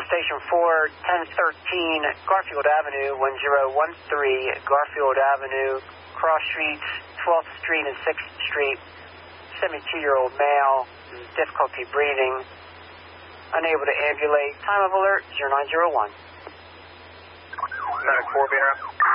Station 4, 1013 Garfield Avenue, 1013 Garfield Avenue, cross streets, 12th Street and 6th Street, 72-year-old male, difficulty breathing, unable to ambulate. Time of alert, 0901. Medic 4 being around.